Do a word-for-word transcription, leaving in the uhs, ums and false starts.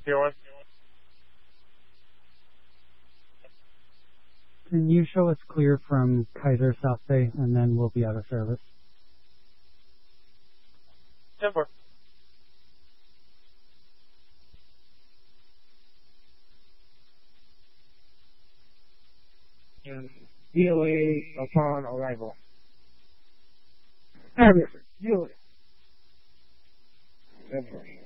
one. Can you show us clear from Kaiser South Bay, and then we'll be out of service? ten four. D O A upon arrival. Affirmative. D O A. ten four.